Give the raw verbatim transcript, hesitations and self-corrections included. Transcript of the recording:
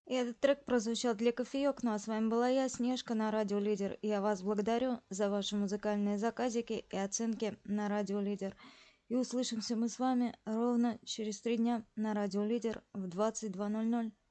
И этот трек прозвучал для кофеек. Ну а с вами была я, Снежка, на Радио Лидер. Я вас благодарю за ваши музыкальные заказики и оценки на Радио Лидер. И услышимся мы с вами ровно через три дня на Радио Лидер в двадцать два ноль ноль.